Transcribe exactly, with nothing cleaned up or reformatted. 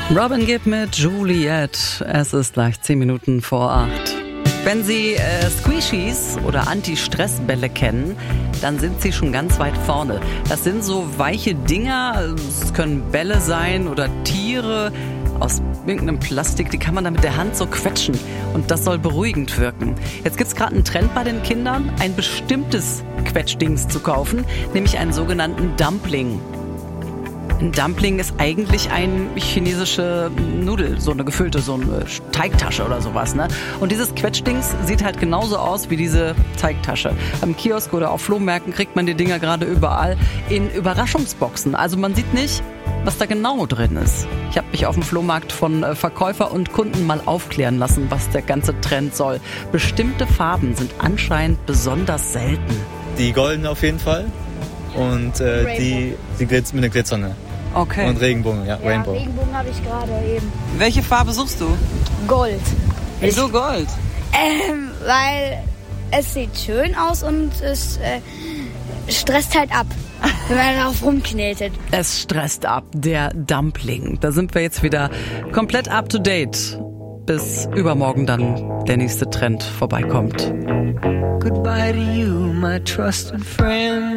Robin Gibb mit Juliette. Es ist gleich zehn Minuten vor acht. Wenn Sie äh, Squishies oder Anti-Stress-Bälle kennen, dann sind Sie schon ganz weit vorne. Das sind so weiche Dinger, es können Bälle sein oder Tiere aus irgendeinem Plastik, die kann man dann mit der Hand so quetschen und das soll beruhigend wirken. Jetzt gibt es gerade einen Trend bei den Kindern, ein bestimmtes Quetschdings zu kaufen, nämlich einen sogenannten Dumpling. Ein Dumpling ist eigentlich eine chinesische Nudel, so eine gefüllte, so eine Teigtasche oder sowas, ne? Und dieses Quetschdings sieht halt genauso aus wie diese Teigtasche. Am Kiosk oder auf Flohmärkten kriegt man die Dinger gerade überall in Überraschungsboxen. Also man sieht nicht, was da genau drin ist. Ich habe mich auf dem Flohmarkt von Verkäufer und Kunden mal aufklären lassen, was der ganze Trend soll. Bestimmte Farben sind anscheinend besonders selten. Die goldene auf jeden Fall und äh, die, die Glitz, mit der Glitzerne. Okay. Und Regenbogen, ja, Ja, Rainbow. Regenbogen habe ich gerade eben. Welche Farbe suchst du? Gold. Wieso Gold? Ähm, weil es sieht schön aus und es äh, stresst halt ab, wenn man darauf rumknetet. Es stresst ab, der Dumpling. Da sind wir jetzt wieder komplett up to date, bis übermorgen dann der nächste Trend vorbeikommt. Goodbye to you, my trusted friend.